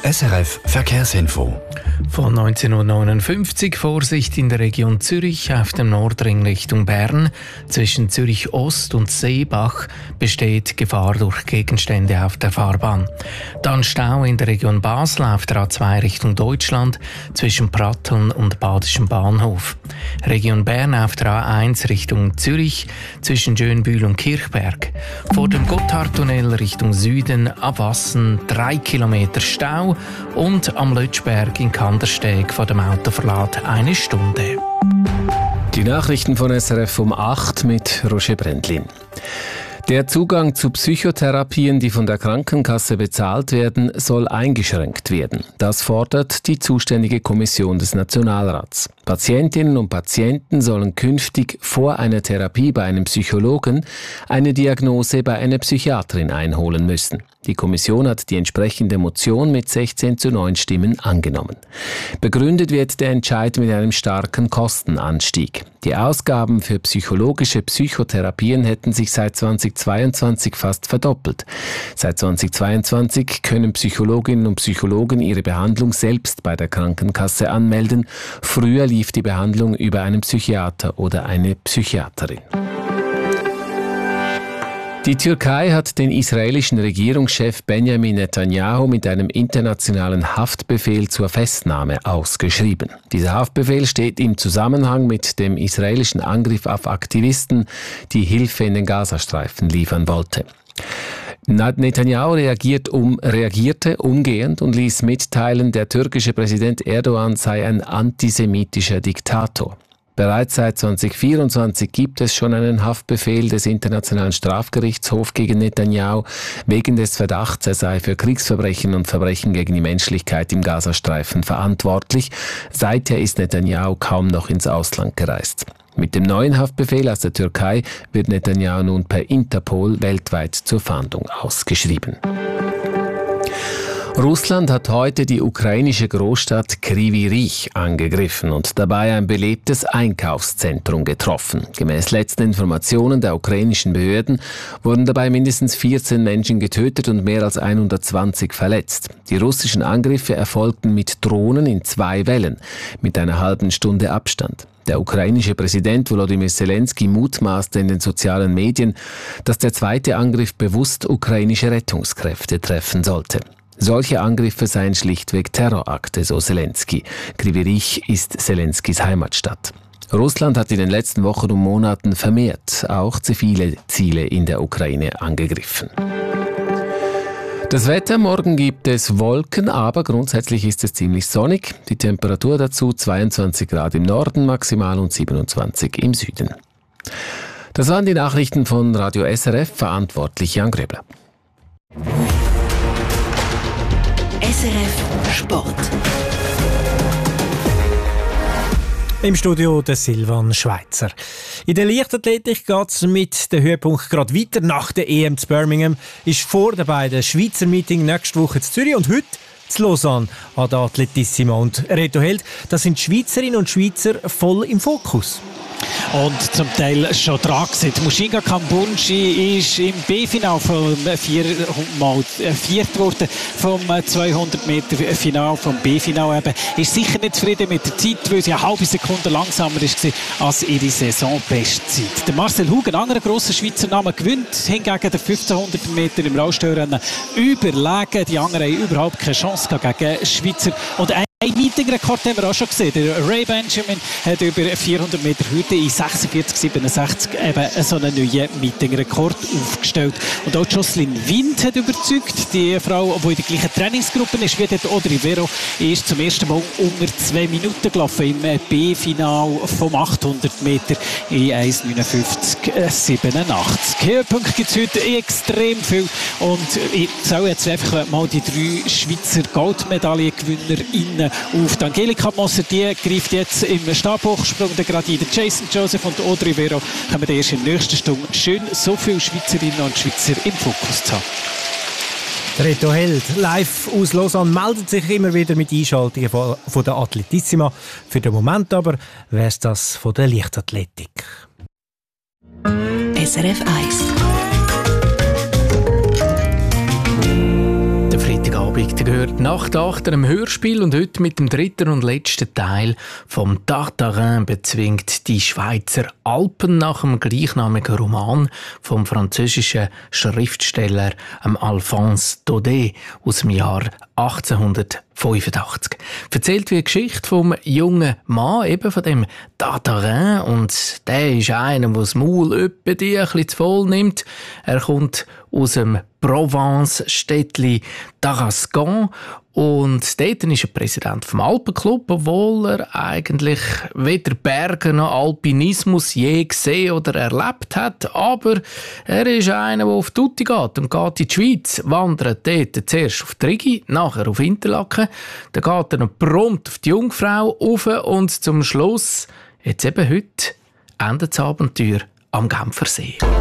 SRF Verkehrsinfo. Von 19:59 Uhr Vorsicht in der Region Zürich auf dem Nordring Richtung Bern. Zwischen Zürich Ost und Seebach besteht Gefahr durch Gegenstände auf der Fahrbahn. Dann Stau in der Region Basel auf der A2 Richtung Deutschland zwischen Pratteln und Badischem Bahnhof. Region Bern auf der A1 Richtung Zürich zwischen Schönbühl und Kirchberg. Vor dem Gotthardtunnel Richtung Süden ab Wassen 3 Kilometer Stau und am Lötschberg in Kandersteg vor dem Autoverlad 1 Stunde. Die Nachrichten von SRF um 8 mit Roger Brendlin. Der Zugang zu Psychotherapien, die von der Krankenkasse bezahlt werden, soll eingeschränkt werden. Das fordert die zuständige Kommission des Nationalrats. Patientinnen und Patienten sollen künftig vor einer Therapie bei einem Psychologen eine Diagnose bei einer Psychiaterin einholen müssen. Die Kommission hat die entsprechende Motion mit 16:9 Stimmen angenommen. Begründet wird der Entscheid mit einem starken Kostenanstieg. Die Ausgaben für psychologische Psychotherapien hätten sich seit 2022 fast verdoppelt. Seit 2022 können Psychologinnen und Psychologen ihre Behandlung selbst bei der Krankenkasse anmelden. Früher lief die Behandlung über einen Psychiater oder eine Psychiaterin. Die Türkei hat den israelischen Regierungschef Benjamin Netanyahu mit einem internationalen Haftbefehl zur Festnahme ausgeschrieben. Dieser Haftbefehl steht im Zusammenhang mit dem israelischen Angriff auf Aktivisten, die Hilfe in den Gazastreifen liefern wollten. Netanyahu reagierte umgehend und ließ mitteilen, der türkische Präsident Erdogan sei ein antisemitischer Diktator. Bereits seit 2024 gibt es schon einen Haftbefehl des Internationalen Strafgerichtshofs gegen Netanyahu wegen des Verdachts, er sei für Kriegsverbrechen und Verbrechen gegen die Menschlichkeit im Gazastreifen verantwortlich. Seither ist Netanyahu kaum noch ins Ausland gereist. Mit dem neuen Haftbefehl aus der Türkei wird Netanyahu nun per Interpol weltweit zur Fahndung ausgeschrieben. Russland hat heute die ukrainische Großstadt Kryvyi Rih angegriffen und dabei ein belebtes Einkaufszentrum getroffen. Gemäß letzten Informationen der ukrainischen Behörden wurden dabei mindestens 14 Menschen getötet und mehr als 120 verletzt. Die russischen Angriffe erfolgten mit Drohnen in 2 Wellen, mit einer halben Stunde Abstand. Der ukrainische Präsident Volodymyr Zelensky mutmaßte in den sozialen Medien, dass der zweite Angriff bewusst ukrainische Rettungskräfte treffen sollte. Solche Angriffe seien schlichtweg Terrorakte, so Zelensky. Kryvyi Rih ist Zelenskys Heimatstadt. Russland hat in den letzten Wochen und Monaten vermehrt auch zivile Ziele in der Ukraine angegriffen. Das Wetter: Morgen gibt es Wolken, aber grundsätzlich ist es ziemlich sonnig. Die Temperatur dazu 22 Grad im Norden maximal und 27 im Süden. Das waren die Nachrichten von Radio SRF, verantwortlich Jan Gröbler. SRF Sport. Im Studio der Silvan Schweizer. In der Leichtathletik geht es mit dem Höhepunkt gerade weiter. Nach der EM zu Birmingham ist vor den beiden Schweizer Meeting nächste Woche in Zürich und heute in Lausanne an der Atletissima. Und Reto Held, da sind Schweizerinnen und Schweizer voll im Fokus. Und zum Teil schon dran gewesen. Mushinga Kambunji ist im B-Final vom Viert geworden, vom 200 Meter Final, vom B-Final eben. Ist sicher nicht zufrieden mit der Zeit, weil sie eine halbe Sekunde langsamer war als ihre Saisonbestzeit. Der Marcel Hug, ein anderer grosser Schweizer Name, gewinnt hingegen den 1500 Meter im Rollstuhlrennen überlegen. Die anderen haben überhaupt keine Chance gegen Schweizer. Und ein Meeting-Rekord haben wir auch schon gesehen. Der Ray Benjamin hat über 400 Meter Hürde in 46,67 eben so einen neuen Meeting-Rekord aufgestellt. Und auch Jocelyn Wind hat überzeugt. Die Frau, die in der gleichen Trainingsgruppe ist wie der Audrey Vero, ist zum ersten Mal unter 2 Minuten gelaufen im B-Final vom 800 Meter in 1,59,87. Höhepunkte gibt es heute extrem viel. Und ich zähle jetzt einfach mal die 3 Schweizer Goldmedaillengewinner auf. Die Angelika Moser, die greift jetzt im Stabhochsprung gerade in. Der Jason Joseph und Audrey Vero kommen erst in der nächsten Stunde. Schön, so viele Schweizerinnen und Schweizer im Fokus zu haben. Reto Held, live aus Lausanne, meldet sich immer wieder mit Einschaltungen von der Atletissima. Für den Moment aber wäre es das von der Leichtathletik. SRF 1. der Freitagabend gehört Nacht 8 einem Hörspiel und heute mit dem dritten und letzten Teil vom Tartarin bezwingt die Schweizer Alpen nach dem gleichnamigen Roman vom französischen Schriftsteller Alphonse Daudet aus dem Jahr 1885. Erzählt wie eine Geschichte vom jungen Mann, eben von dem Tartarin, und der ist einer, der das Maul etwa ein bisschen zu voll nimmt. Er kommt aus dem Provence-Städtli Tarascon und dort ist er Präsident vom Alpenclub, obwohl er eigentlich weder Berge noch Alpinismus je gesehen oder erlebt hat. Aber er ist einer, der auf Tutti geht und geht in die Schweiz, wandert dort zuerst auf die Rigi, nachher auf Interlaken, dann geht er noch prompt auf die Jungfrau rauf und zum Schluss, jetzt eben heute, endet das Abenteuer am Genfersee.